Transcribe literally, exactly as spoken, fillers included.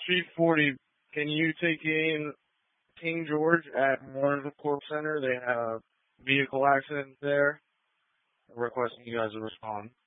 Chief forty, can you take in King George at Memorial Corp Center? They had a vehicle accident there. I'm requesting you guys to respond.